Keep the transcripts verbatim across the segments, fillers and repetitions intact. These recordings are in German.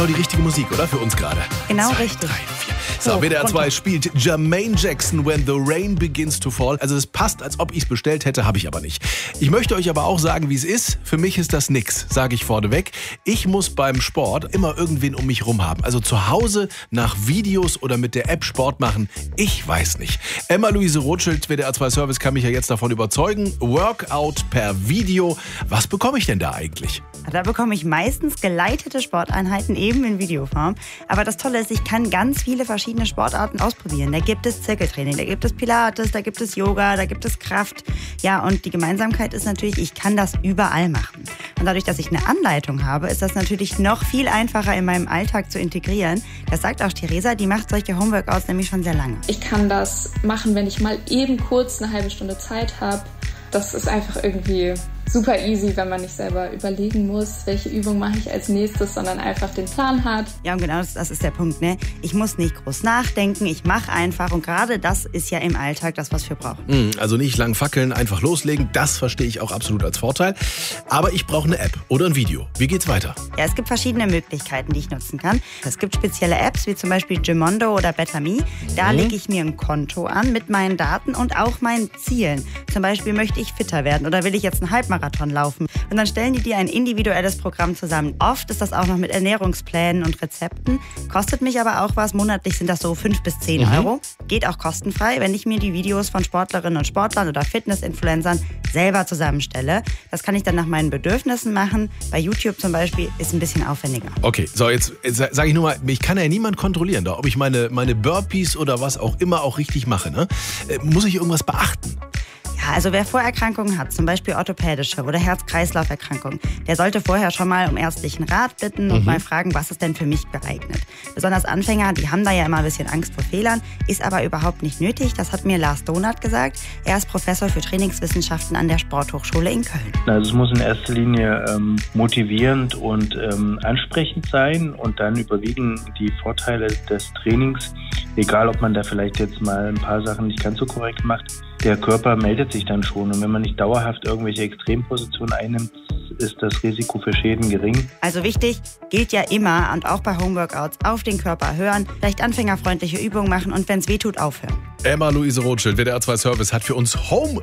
Die richtige Musik, oder? Für uns gerade. Genau Zwei, richtig. Drei, vier. So, W D R zwei spielt Jermaine Jackson, When the Rain Begins to Fall. Also es passt, als ob ich es bestellt hätte, habe ich aber nicht. Ich möchte euch aber auch sagen, wie es ist. Für mich ist das nix, sage ich vorneweg. Ich muss beim Sport immer irgendwen um mich rum haben. Also zu Hause nach Videos oder mit der App Sport machen, ich weiß nicht. Emma-Luise Rothschild, W D R zwei Service, kann mich ja jetzt davon überzeugen. Workout per Video. Was bekomme ich denn da eigentlich? Da bekomme ich meistens geleitete Sporteinheiten eben in Videoform. Aber das Tolle ist, ich kann ganz viele verschiedene Sportarten ausprobieren. Da gibt es Zirkeltraining, da gibt es Pilates, da gibt es Yoga, da gibt es Kraft. Ja, und die Gemeinsamkeit ist natürlich, ich kann das überall machen. Und dadurch, dass ich eine Anleitung habe, ist das natürlich noch viel einfacher in meinem Alltag zu integrieren. Das sagt auch Theresa, die macht solche Homeworkouts nämlich schon sehr lange. Ich kann das machen, wenn ich mal eben kurz eine halbe Stunde Zeit habe. Das ist einfach irgendwie super easy, wenn man nicht selber überlegen muss, welche Übung mache ich als nächstes, sondern einfach den Plan hat. Ja, und genau das, das ist der Punkt, ne? Ich muss nicht groß nachdenken, ich mache einfach und gerade das ist ja im Alltag das, was wir brauchen. Also nicht lang fackeln, einfach loslegen, das verstehe ich auch absolut als Vorteil. Aber ich brauche eine App oder ein Video. Wie geht's weiter? Ja, es gibt verschiedene Möglichkeiten, die ich nutzen kann. Es gibt spezielle Apps, wie zum Beispiel Gymondo oder BetterMe. Da mhm. lege ich mir ein Konto an mit meinen Daten und auch meinen Zielen. Zum Beispiel möchte ich fitter werden oder will ich jetzt einen Halbmarathon laufen. Und dann stellen die dir ein individuelles Programm zusammen. Oft ist das auch noch mit Ernährungsplänen und Rezepten. Kostet mich aber auch was. Monatlich sind das so fünf bis zehn mhm. Euro. Geht auch kostenfrei, wenn ich mir die Videos von Sportlerinnen und Sportlern oder Fitness-Influencern selber zusammenstelle. Das kann ich dann nach meinen Bedürfnissen machen. Bei YouTube zum Beispiel ist ein bisschen aufwendiger. Okay, so jetzt sage ich nur mal, mich kann ja niemand kontrollieren, da, ob ich meine, meine Burpees oder was auch immer auch richtig mache. Ne? Muss ich irgendwas beachten? Ja, also wer Vorerkrankungen hat, zum Beispiel orthopädische oder Herz-Kreislauf-Erkrankungen, der sollte vorher schon mal um ärztlichen Rat bitten und mhm. mal fragen, was ist denn für mich geeignet. Besonders Anfänger, die haben da ja immer ein bisschen Angst vor Fehlern, ist aber überhaupt nicht nötig. Das hat mir Lars Donath gesagt. Er ist Professor für Trainingswissenschaften an der Sporthochschule in Köln. Also es muss in erster Linie ähm, motivierend und ähm, ansprechend sein und dann überwiegen die Vorteile des Trainings, egal ob man da vielleicht jetzt mal ein paar Sachen nicht ganz so korrekt macht. Der Körper meldet sich dann schon und wenn man nicht dauerhaft irgendwelche Extrempositionen einnimmt, ist das Risiko für Schäden gering. Also wichtig, gilt ja immer und auch bei Homeworkouts auf den Körper hören, vielleicht anfängerfreundliche Übungen machen und wenn es weh tut, aufhören. Emma-Luise Rothschild, W D R zwei Service, hat für uns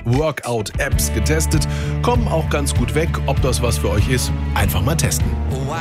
Home-Workout-Apps getestet. Kommen auch ganz gut weg. Ob das was für euch ist, einfach mal testen.